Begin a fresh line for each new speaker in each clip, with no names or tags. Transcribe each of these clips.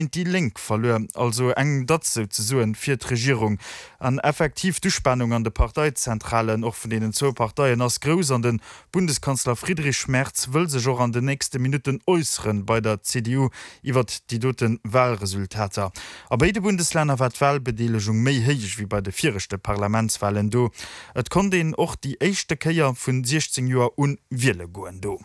in die Link verloren, also eng dazu zu suchen für die Regierung an effektiv Durchspannung an der Parteizentralen auch von denen zwei Parteien als groß an den Bundeskanzler Friedrich Merz will sich auch an den nächsten Minuten äußern bei der CDU über die dorten Wahlresultate. Aber beide Bundesländer wird die Wahlbeteiligung mehr hoch wie bei der vierten Parlamentswahlen do. Et konnte ihn auch die erste Kehr von 16 Jahren unwählen gehen do.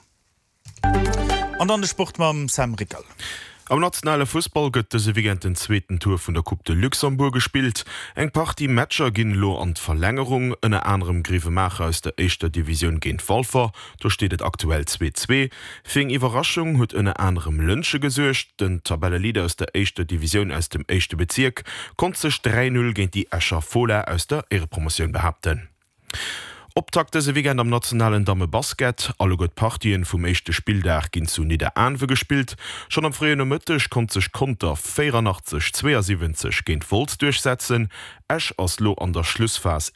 Und dann der Sport mit Sam Rickel.
Am nationale Fußball gëtt se wiegent den zweiten Tour vun der Coupe de Luxemburg gespielt. Eng Party Matcher ginn lo an Verlängerung ënne anderem Griefemacher aus der 1. Division géint Walfer, do steet et aktuell 2-2. Fing Iwerraschung huet ënne anderem Lënsche gesuercht, den Tabellelieder aus der 1. Division aus dem 1. Bezirk kont sech 3-0 géint die Escher Fola aus der Ehrepromotion behaupten. Optakte se wiegend am nationalen Dame Basket, alle gut Partien vum echte Spieldach ginn zu Niederanwe gespielt. Schon am frühen Mëttech kon sech Konter 84-72 géint Volz durchsetzen. Esch ass lo an der Schlussphase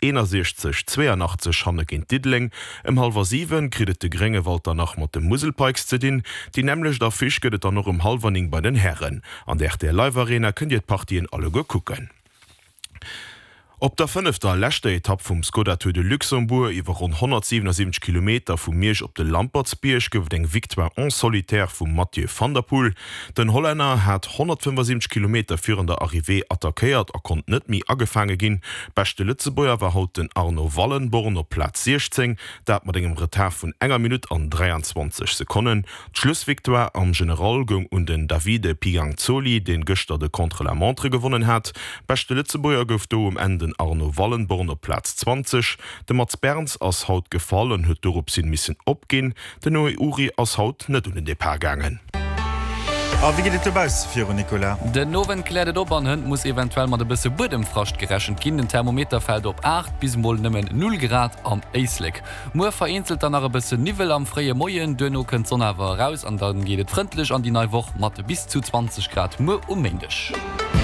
61-82 hanne géint Didling. Im halber 7 kridet de Grengewalter nach mat dem Muselpikes ze din, die nämlich der Fisch gëtt dann noch Halverning bei den Herren. An der Live-Arena kën Di Partien alle go kucken. Op der 5. letzte Etappe vom Skoda Tour de Luxemburg iwwer rund 177 km vum Miersch op de Lampertsbiersch gouf eng Victoire en solitaire vum Mathieu van der Poel. Den Holländer hat 175 km vir der Arrivée attackéiert kont net mi agefangen ginn. Beste Lützeboer war haut den Arno Wallenborn op Platz 16, dat mat engem Retard vun enger Minute an 23 Sekunden. Schlussviktoire am Generalgung und den Davide Pianzoli, den Göster de Contre-la-Montre gewonnen hat. Beste Lützeboer gouf do Ende Arno Wallenborn op Platz 20, de Mats Berns ass Haut gefallen huet dorop sinn missen opgin, den neue Uri ass Haut net un den Depart gangen.
Wie geht es für Nicola?
Den nowen klädet op an hunn muss eventuell mat de bisse Budem fracht gerechen kin. Den Thermometer fällt op 8 bis moll nëmmen 0 Grad am Eislik. Mo vereinzelt dann a bisse Nivel am freie Moien, Dënno kën Sonnewer raus an dann gehtet frontndlech an die neue Woche mat bis zu 20 Grad Mo ummendesch.